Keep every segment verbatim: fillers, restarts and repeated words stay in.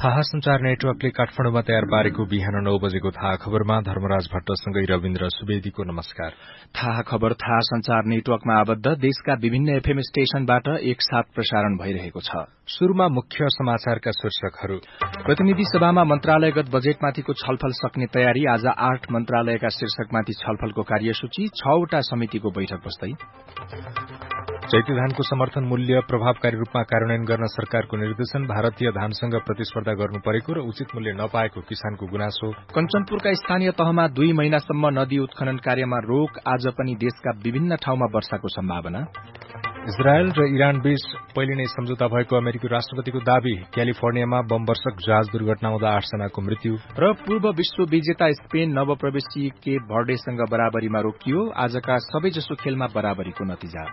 थाहा संचार नेटवर्कले काठमाडौँमा तयार पारेको बिहान नौ बजेको थाहा खबरमा धर्मराज भट्टसँगै रविन्द्र सुवेदीको नमस्कार। थाहा खबर थाहा संचार नेटवर्कमा आबद्ध देशका विभिन्न एफएम स्टेशनबाट एकसाथ प्रसारण भइरहेको छ। शुरूमा मुख्य समाचारका शीर्षकहरू। प्रतिनिधि सभामा मन्त्रालयगत बजेटमाथिको छलफल सक्ने तयारी। आज आठ मन्त्रालयका शीर्षकमाथि छलफलको कार्यसूची। छवटा समितिको बैठक बस्दै। चैती धानको समर्थन मूल्य प्रभावकारी रूपमा कार्यान्वयन गर्न सरकारको निर्देशन। भारतीय धानसँग प्रतिस्पर्धा गर्नु परेको र उचित मूल्य नपाएको किसानको गुनासो। कञ्चनपुरका स्थानीय तहमा दुई महिनासम्म नदी उत्खनन कार्यमा रोक। आज पनि देशका विभिन्न ठाउँमा वर्षाको सम्भावना। इजरायल र इरान बीच पहिले नै सम्झौता भएको अमेरिकी राष्ट्रपतिको दावी। क्यालिफोर्नियामा बमवर्षक जहाज दुर्घटना हुँदा आठजनाको मृत्यु। र पूर्व विश्व विजेता स्पेन नवप्रवेशी केप भर्डेसँग बराबरीमा रोकियो। आजका सबैजसो खेलमा बराबरीको नतिजा।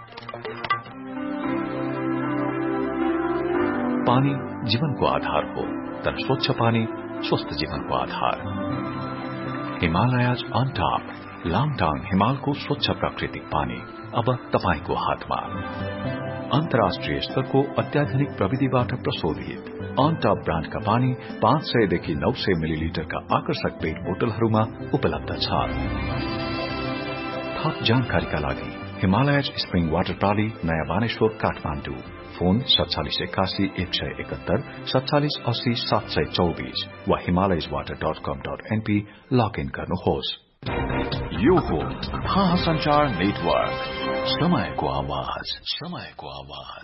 पानी जीवनको आधार हो, तर स्वच्छ पानी स्वस्थ जीवनको आधार। हिमालयज अन टॉप, लामटाङ हिमालको स्वच्छ प्राकृतिक पानी अब तपाईको हातमा। अन्तर्राष्ट्रिय स्तरको अत्याधुनिक प्रविधिबाट प्रशोधित अन टॉप ब्रान्डका पानी पाँच सयदेखि नौ सय मिलिलिटरका आकर्षक पेट बोतलहरूमा उपलब्ध छ। थप जानकारीका लागि हिमालयज स्प्रिङ वाटर प्रणाली, नयाँ बानेश्वर, काठमाडौँ। फोन सत्तालिस एकासी एक सय एकहत्तर सत्तालिस अस्सी सात सय चौबीस वा हिमालयज वाटर डट कम डट एनपी लगइन गर्नुहोस्। यो हो थाहा संचार नेटवर्क, समयको आवाज, समयको आवाज।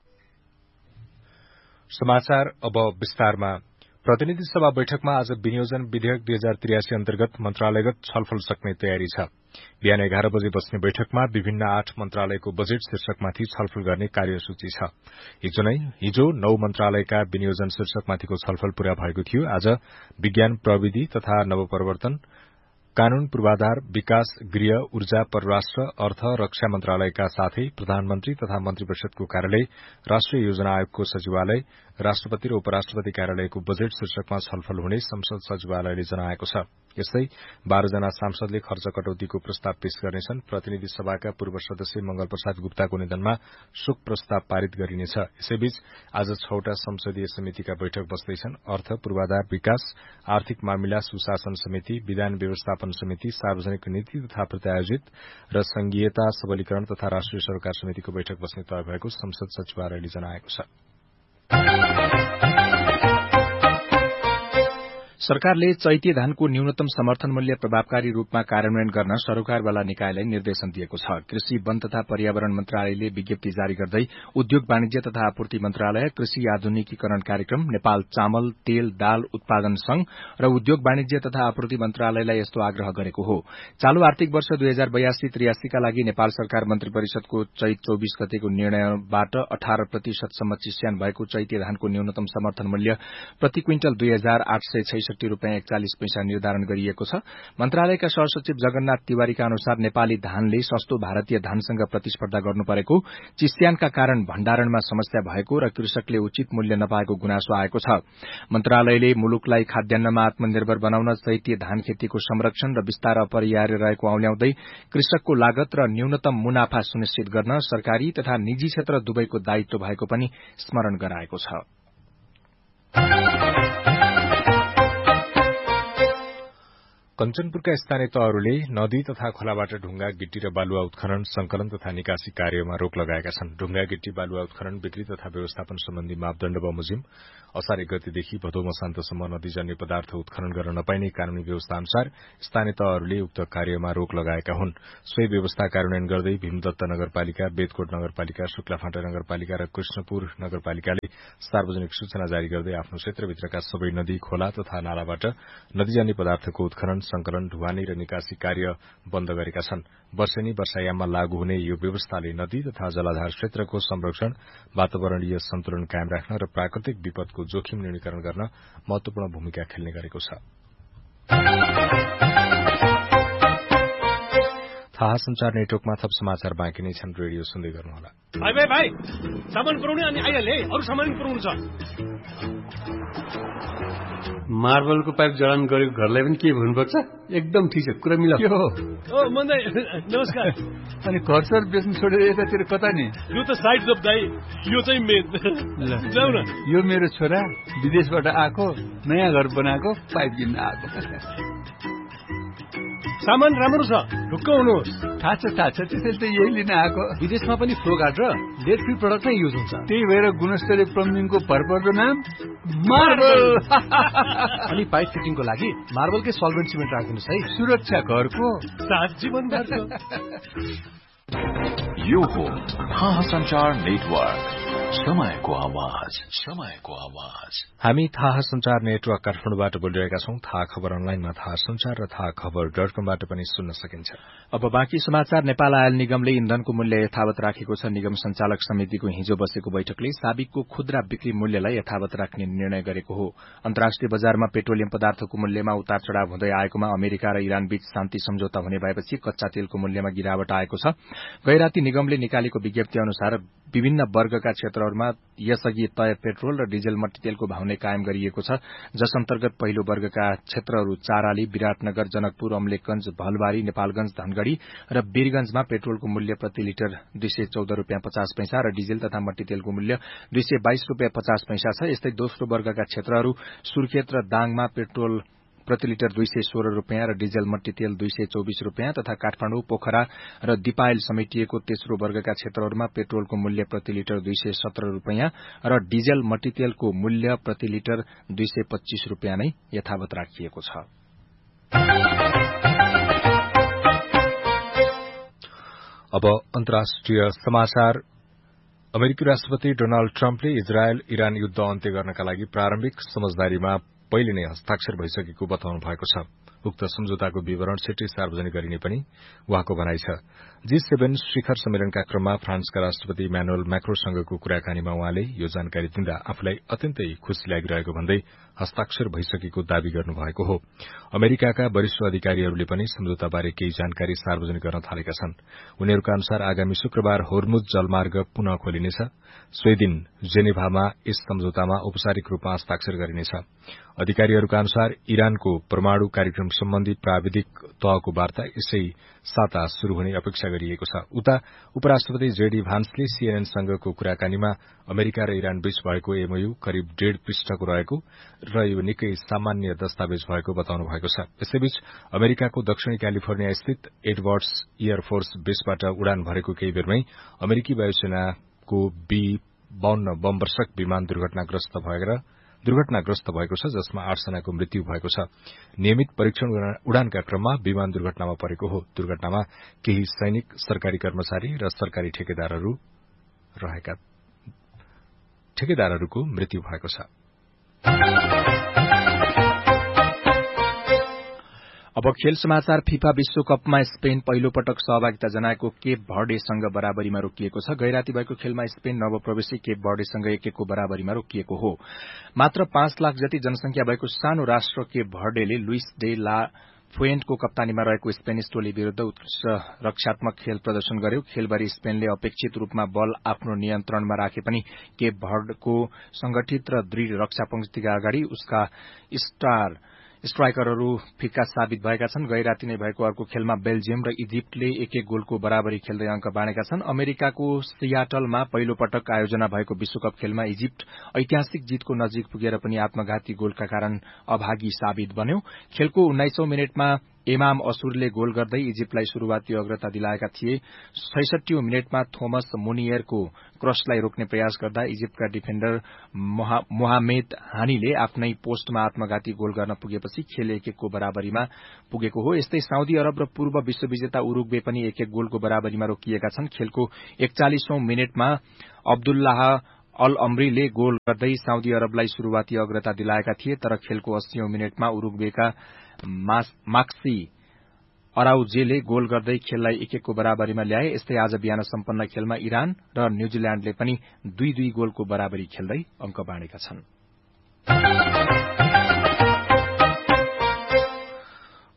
समाचार अब विस्तारमा। प्रतिनिधि सभा बैठकमा आज विनियोजन विधेयक दुई हजार त्रियासी अन्तर्गत मन्त्रालयगत छलफल सक्ने तयारी छ। बिहान एघार बजे बस्ने बैठकमा विभिन्न आठ मन्त्रालयको बजेट शीर्षकमाथि छलफल गर्ने कार्यसूची छ। हिजो नै हिजो नौ मन्त्रालयका विनियोजन शीर्षकमाथिको छलफल पूरा भएको थियो। आज विज्ञान प्रविधि तथा नवप्रवर्तन, कानून, पूर्वाधार, विकास, गृह, ऊर्जा, परराष्ट्र, अर्थ, रक्षा मन्त्रालयका साथै प्रधानमन्त्री तथा मन्त्री परिषदको कार्यालय, राष्ट्रिय योजना आयोगको सचिवालय, राष्ट्रपति र उपराष्ट्रपति कार्यालयको बजेट शीर्षकमा छलफल हुने संसद सचिवालयले जनाएको छ। यस्तै बाह्रजना सांसदले खर्च कटौतीको प्रस्ताव पेश गर्नेछन्। प्रतिनिधि सभाका पूर्व सदस्य मंगल प्रसाद गुप्ताको निधनमा शोक प्रस्ताव पारित गरिनेछ। यसैबीच आज छवटा संसदीय समितिका बैठक बस्दैछन्। अर्थ, पूर्वाधार, विकास, आर्थिक मामिला सुशासन समिति, विधान व्यवस्थापन समिति, सार्वजनिक नीति तथा प्रत्यायोजित र संघीयता सबलीकरण तथा राष्ट्रिय सरोकार समितिको बैठक बस्ने तय भएको संसद सचिवालयले जनाएको छ। सरकारले चैते धानको न्यूनतम समर्थन मूल्य प्रभावकारी रूपमा कार्यान्वयन गर्न सरोकारवाला निकायलाई निर्देशन दिएको छ। कृषि, वन तथा पर्यावरण मन्त्रालयले विज्ञप्ति जारी गर्दै उद्योग वाणिज्य तथा आपूर्ति मन्त्रालय, कृषि आधुनिकीकरण कार्यक्रम, नेपाल चामल, तेल, दाल उत्पादन संघ र उद्योग वाणिज्य तथा आपूर्ति मन्त्रालयलाई यस्तो आग्रह गरेको हो। चालू आर्थिक वर्ष दुई हजार बयासी त्रियासीका लागि नेपाल सरकार मन्त्री परिषदको चैत चौबीस गतेको निर्णयबाट अठार प्रतिशतसम्म चिस्यान भएको चैते धानको न्यूनतम समर्थन मूल्य प्रति क्विन्टल दुई हजार आठ सय छैसठी रूपियाँ एकचालिस पैसा निर्धारण गरिएको छ। मन्त्रालयका सहसचिव जगन्नाथ तिवारीका अनुसार नेपाली धानले सस्तो भारतीय धानसँग प्रतिस्पर्धा गर्नु परेको, चिस्यानका कारण भण्डारणमा समस्या भएको र कृषकले उचित मूल्य नपाएको गुनासो आएको छ। मन्त्रालयले मुलुकलाई खाद्यान्नमा आत्मनिर्भर बनाउन चैते धान खेतीको संरक्षण र विस्तार अपरिहार्य रहेको औल्याउँदै कृषकको लागत र न्यूनतम मुनाफा सुनिश्चित गर्न सरकारी तथा निजी क्षेत्र दुवैको दायित्व भएको पनि स्मरण गराएको छ। कञ्चनपुरका स्थानीय तहहरूले नदी तथा खोलाबाट ढुंगा, गिट्टी र बालुवा उत्खनन, संकलन तथा निकासी कार्यमा रोक लगाएका छन्। ढुंगा, गिट्टी, बालुवा उत्खनन, बिक्री तथा व्यवस्थापन सम्बन्धी मापदण्ड बमोजिम असार एक गतेदेखि भदौ मसान्तसम्म नदीजन्य पदार्थ उत्खनन गर्न नपाइने कानूनी व्यवस्था अनुसार स्थानीय तहहरूले उक्त कार्यमा रोक लगाएका हुन्। सोही व्यवस्था कार्यान्वयन गर्दै भीमदत्त नगरपालिका, बेदकोट नगरपालिका, शुक्लाफाँटा नगरपालिका र कृष्णपुर नगरपालिकाले सार्वजनिक सूचना जारी गर्दै आफ्नो क्षेत्रभित्रका सबै नदी, खोला तथा नालाबाट नदीजन्य पदार्थको उत्खनन, संकलन, ढुवानी र निकासी कार्य बन्द गरेका छन्। वर्षेनी वर्षायाममा लागू हुने यो व्यवस्थाले नदी तथा जलाधार क्षेत्रको संरक्षण, वातावरणीय सन्तुलन कायम राख्न र प्राकृतिक विपदको जोखिम न्यूनीकरण गर्न महत्वपूर्ण भूमिका खेल्ने गरेको छ। थाहा संचार नेटवर्कमा थप समाचार बाँकी नै छन्। रेडियो सुन्दै गर्नुहोला। भाइ भाइ भाइ सामान पुर्याउने अनि आइहाले, अरू सामान पुर्याउनु छ। मार्बलको पाइप जडान गरेको घरलाई पनि के भन्नुपर्छ? एकदम ठिक छ, कुरा मिला। ओ मन्दै नमस्कार। अनि घर सर बेच्नु छोडेर यतातिर कता नि? यो त साइड जब दाइ, यो चाहिँ मेन। जाऊ न। यो मेरो छोरा विदेशबाट आएको, नयाँ घर बनाएको, पाइप किन्न आएको। सामान राम्रो छ, ढुक्क हुनुहोस्। थाहा छ थाहा छ, त्यसैले त यही लिन आएको। विदेशमा पनि फ्लो गार्ड र लेड फ्री प्रडक्ट नै युज हुन्छ। त्यही भएर गुणस्तरीय प्लम्बिङको भरपर्दो नाम मार्बल। अनि पाइप फिटिङको लागि मार्बलकै सल्भेन्ट सिमेन्ट राखिदिनुहोस् है। सुरक्षा घरको साथ जीवन घरको। यो हो थाहा संचार नेटवर्क, समयको आवाज, समयको आवाज। हामी थाहा संचार नेटवर्क काठमाडौँबाट बोलिरहेका छौं। थाहा खबर अनलाइनमा थाहा संचार र थाहा खबर डट कमबाट पनि सुन्न सकिन्छ। अब बाँकी समाचार। नेपाल आयल निगमले इन्धनको मूल्य यथावत राखेको छ। निगम संचालक समितिको हिजो बसेको बैठकले साबिकको खुद्रा बिक्री मूल्यलाई यथावत राख्ने निर्णय गरेको हो। अन्तर्राष्ट्रिय बजारमा पेट्रोलियम पदार्थको मूल्यमा उतार चढ़ाव हुँदै आएकोमा अमेरिका र इरान बीच शान्ति सम्झौता हुने भएपछि कच्चा तेलको मूल्यमा गिरावट आएको छ। गैराती निगमले निकालेको विज्ञप्ति अनुसार विभिन्न वर्गका क्षेत्रहरूमा यसअघि तय पेट्रोल र डिजल मट्टीतेलको भाउ नै कायम गरिएको छ, जस अन्तर्गत पहिलो वर्गका क्षेत्रहरू चाराली, विराटनगर, जनकपुर, अमलेखगंज, भलबारी, नेपालगंज, धनगढ़ी र वीरगंजमा पेट्रोलको मूल्य प्रति लिटर दुई सय चौध रूपियाँ पचास पैसा र डिजल तथा मट्टीतेलको मूल्य दुई सय बाइस रूपियाँ पचास पैसा छ। यस्तै दोस्रो वर्गका क्षेत्रहरू सुर्खेत र दाङमा पेट्रोल प्रति लिटर दुई सय सोह्र रूपियाँ र डिजल मट्टीतेल दुई सय चौबिस रूपियाँ तथा काठमाडौँ, पोखरा र दिपायल समेटिएको तेस्रो वर्गका क्षेत्रहरूमा पेट्रोलको मूल्य प्रति लिटर दुई सय सत्र रूपियाँ र डिजल मट्टीतेलको मूल्य प्रति लिटर दुई सय पच्चीस रूपियाँ नै यथावत राखिएको छ। अब अन्तर्राष्ट्रिय समाचार। अमेरिकी राष्ट्रपति डोनाल्ड ट्रम्पले इजरायल इरान युद्ध अन्त्य गर्नका लागि प्रारम्भिक समझदारीमा पहिले नै हस्ताक्षर भइसकेको बताउनु भएको छ। उक्त सम्झौताको विवरण छिट्टै सार्वजनिक गरिने पनि उहाँको भनाइ छ। जी सेभेन शिखर सम्मेलनका क्रममा फ्रान्सका राष्ट्रपति इमानुएल मैक्रोसँगको कुराकानीमा उहाँले यो जानकारी दिँदा आफूलाई अत्यन्तै खुशी लागिरहेको भन्दै हस्ताक्षर भइसकेको दावी गर्नुभएको हो। अमेरिकाका वरिष्ठ अधिकारीहरूले पनि सम्झौताबारे केही जानकारी सार्वजनिक गर्न थालेका छन्। उनीहरूका अनुसार आगामी शुक्रबार होर्मुज जलमार्ग पुनः खोलिनेछ। सोही दिन जेनेभामा यस सम्झौतामा औपचारिक रूपमा हस्ताक्षर गरिनेछ। अधिकारीहरूका अनुसार इरानको परमाणु कार्यक्रम सम्बन्धी प्राविधिक तहको वार्ता यसै साता शुरू हुने अपेक्षा गरिएको छ। उता उपराष्ट्रपति जेडी भान्सले सीएनएनसँगको कुराकानीमा अमेरिका र इरान बीच भएको एमओयू करिब डेढ़ पृष्ठको रहेको र यो निकै सामान्य दस्तावेज भएको बताउनु भएको छ। यसैबीच अमेरिकाको दक्षिणी क्यालिफोर्निया स्थित एडवर्ड्स एयरफोर्स बेसबाट उडान भरेको केही बेरमै अमेरिकी वायुसेनाको बी बाउन्न बमवर्षक विमान दुर्घटनाग्रस्त भएर दुर्घटनाग्रस्त भएको छ, जसमा आठजनाको मृत्यु भएको छ। नियमित परीक्षण उडानका क्रममा विमान दुर्घटनामा परेको हो। दुर्घटनामा केही सैनिक, सरकारी कर्मचारी र सरकारी ठेकेदारहरू रहेका ठेकेदारहरूको मृत्यु भएको छ। अब खेल समाचार। फिफा विश्वकपमा स्पेन पहिलो पटक सहभागिता जनाएको केप भर्डेसँग बराबरीमा रोकिएको छ। गैराती भएको खेलमा स्पेन नवप्रवेशी केप भर्डेसँग एक एकको बराबरीमा रोकिएको हो। मात्र पाँच लाख जति जनसंख्या भएको सानो राष्ट्र केप भर्डेले लुइस डे ला फुएन्टको कप्तानीमा रहेको स्पेनिश टोली विरूद्ध उत्कृष्ट रक्षात्मक खेल प्रदर्शन गर्यो। खेलभरि स्पेनले अपेक्षित रूपमा बल आफ्नो नियन्त्रणमा राखे पनि केप भर्डको संगठित र दृढ़ रक्षा पंक्तिका अगाडि उसका स्टार स्ट्राइकरहरू फिक्का साबित भएका छन्। गैराती नै भएको अर्को खेलमा बेल्जियम र इजिप्टले एक एक गोलको बराबरी खेल्दै अंक बाँडेका छन्। अमेरिकाको सियाटलमा पहिलो पटक आयोजना भएको विश्वकप खेलमा इजिप्ट ऐतिहासिक जीतको नजिक पुगेर पनि आत्मघाती गोलका कारण अभागी साबित बन्यो। खेलको उन्नाइसौं मिनटमा इमाम असुरले गोल गर्दै इजिप्टलाई शुरूआती अग्रता दिलाएका थिए। छैसठीऔं मिनटमा थोमस मुनियरको क्रसलाई रोक्ने प्रयास गर्दा इजिप्टका डिफेन्डर मोहामेद हानीले आफ्नै पोस्टमा आत्मघाती गोल गर्न पुगेपछि खेल एक एकको बराबरीमा पुगेको हो। यस्तै साउदी अरब र पूर्व विश्वविजेता उरुग्वे पनि एक एक गोलको बराबरीमा रोकिएका छन्। खेलको एकचालिसौं मिनटमा अब्दुल्लाह अल अमरीले गोल गर्दै साउदी अरबलाई शुरूआती अग्रता दिलाएका थिए, तर खेलको अस्सीऔं मिनटमा उरुग्वेका माक्सी अराउजेले गोल गर्दै खेललाई एक एकको बराबरीमा ल्याए। यस्तै आज बिहान सम्पन्न खेलमा इरान र न्यूजील्याण्डले पनि दुई दुई गोलको बराबरी खेल्दै अंक बाँडेका छन्।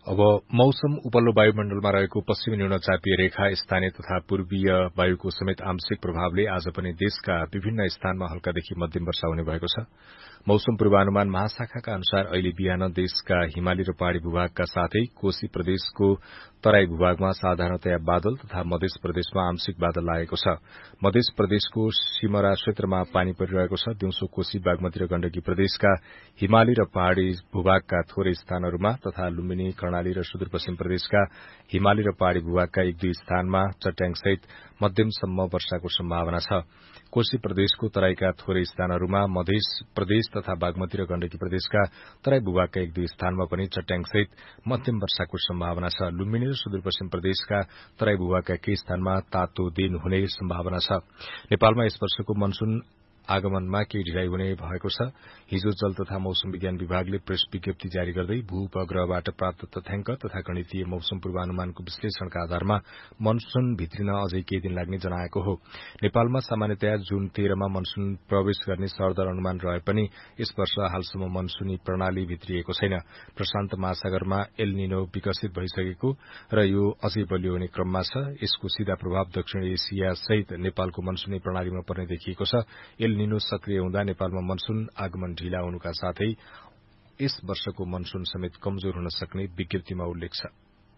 अब मौसम उपल्लो वायुमण्डलमा रहेको पश्चिमी न्यूनचापीय रेखा स्थानीय तथा पूर्वीय वायुको समेत आंशिक प्रभावले आज पनि देशका विभिन्न स्थानमा हल्कादेखि मध्यम वर्षा हुने भएको छ। मौसम पूर्वानुमान महाशाखाका अनुसार अहिले बिहान देशका हिमाली र पहाड़ी भूभागका साथै कोशी प्रदेशको तराई भूभागमा साधारणतया बादल तथा मध्य प्रदेशमा आंशिक बादल लागेको छ। मध्य प्रदेशको सिमरा क्षेत्रमा पानी परिरहेको छ। दिउँसो कोशी बागमती र गण्डकी प्रदेशका हिमाली र पहाड़ी भूभागका थोरै स्थानहरूमा तथा लुम्बिनी कर्णाली र सुदूरपश्चिम प्रदेशका हिमाली र पहाड़ी भूभागका एक दुई स्थानमा चट्याङसहित मध्यमसम्म वर्षाको सम्भावना छ। कोशी प्रदेशको तराईका थोरै स्थानहरूमा मध्य प्रदेश तथा बागमती र गण्डकी प्रदेशका तराई भूभागका एक दुई स्थानमा पनि चट्याङसहित मध्यम वर्षाको सम्भावना छ। लुम्बिनी र सुदूरपश्चिम प्रदेशका तराई भूभागका केही स्थानमा तातो दिन हुने सम्भावना छ। नेपालमा यस वर्षको मनसून आगमनमा केही ढिलाइ हुने भएको छ। हिजो जल तथा मौसम विज्ञान विभागले प्रेस विज्ञप्ति जारी गर्दै भू उपग्रहबाट प्राप्त तथ्याङ्क तथा गणितीय मौसम पूर्वानुमानको विश्लेषणका आधारमा मनसून भित्रिन अझै केही दिन लाग्ने जनाएको हो। नेपालमा सामान्यतया जून तेह्रमा मनसून प्रवेश गर्ने सरदर अनुमान रहे पनि यस वर्ष हालसम्म मनसूनी प्रणाली भित्रिएको छैन। प्रशान्त महासागरमा एल निनो विकसित भइसकेको र यो अझै बलियो हुने क्रममा छ। यसको सीधा प्रभाव दक्षिण एसिया सहित नेपालको मनसूनी प्रणालीमा पर्ने देखिएको छ। एल निनो सक्रिय हुँदा नेपालमा मनसून आगमन ढिला हुनुका साथै यस वर्षको मनसून समेत कमजोर हुन सक्ने विज्ञप्तिमा उल्लेख छ।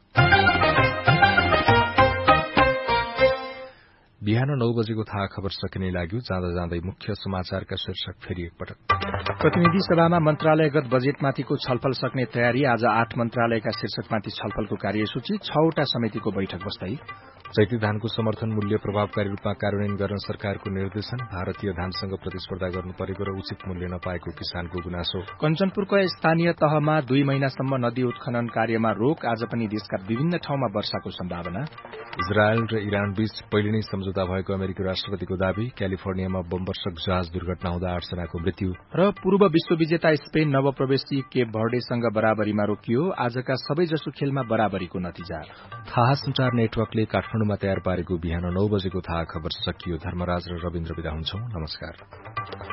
बिहान नौ बजेको थाहा खबर सकिने लाग्यो। जाँदा जाँदै मुख्य समाचारका शीर्षक फेरि एकपटक। प्रतिनिधि सभामा मन्त्रालयगत बजेटमाथिको छलफल सक्ने तयारी। आज आठ मन्त्रालयका शीर्षकमाथि छलफलको कार्यसूची। छवटा समितिको बैठक बस्दै। चैती धानको समर्थन मूल्य प्रभावकारी रूपमा कार्यान्वयन गर्न सरकारको निर्देशन। भारतीय धानसँग प्रतिस्पर्धा गर्नु परेको र उचित मूल्य नपाएको किसानको गुनासो। कञ्चनपुरको स्थानीय तहमा दुई महिनासम्म नदी उत्खनन कार्यमा रोक। आज पनि देशका विभिन्न ठाउँमा वर्षाको सम्भावना। इजरायल र इरान बीच पहिले नै सम्झौता भएको अमेरिकी राष्ट्रपतिको दावी। क्यालिफोर्नियामा बमवर्षक जहाज दुर्घटना हुँदा आठजनाको मृत्यु। र पूर्व विश्वविजेता स्पेन नवप्रवेशी केप भर्डेसँग बराबरीमा रोकियो। आजका सबैजसो खेलमा बराबरीको नतिजा। थाहा संचार नेटवर्कले काठमाडौँमा तयार पारेको बिहान नौ बजेको थाहा खबर सकियो। धर्मराज र रविन्द्र विदा हुन्छौं। नमस्कार।